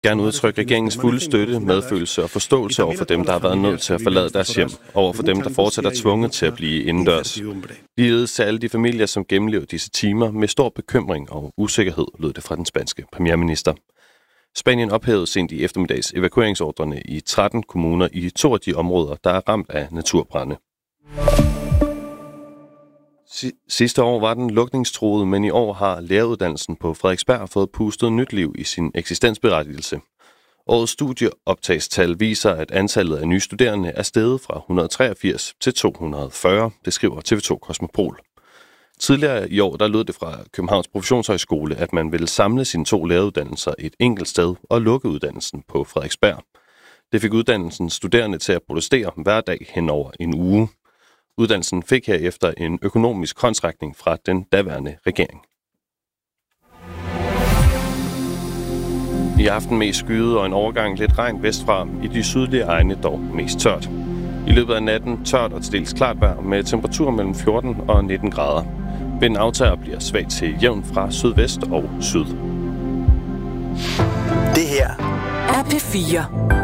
gerne udtrykke regeringens fulde støtte, medfølelse og forståelse over for dem, der har været nødt til at forlade deres hjem, over for dem, der fortsat er tvunget til at blive indendørs. Ligeledes til alle de familier, som gennemlever disse timer med stor bekymring og usikkerhed, lød det fra den spanske premierminister. Spanien ophævede sent i eftermiddags evakueringsordrene i 13 kommuner i 2 af de områder, der er ramt af naturbrande. Sidste år var den lukningstruet, men i år har læreruddannelsen på Frederiksberg fået pustet nyt liv i sin eksistensberettigelse. Årets studieoptagstal viser, at antallet af nye studerende er steget fra 183 til 240, det skriver TV2 Kosmopol. Tidligere i år der lød det fra Københavns Professionshøjskole, at man ville samle sine 2 læreruddannelser et enkelt sted og lukke uddannelsen på Frederiksberg. Det fik uddannelsens studerende til at protestere hver dag hen over en uge. Uddannelsen fik herefter en økonomisk håndsrækning fra den daværende regering. I aften mest skyet og en overgang lidt regn vestfra, i de sydlige egne dog mest tørt. I løbet af natten tørt og til dels klart vejr med temperatur mellem 14 og 19 grader. Vinden aftager bliver svag til jævn fra sydvest og syd. Det her er P4.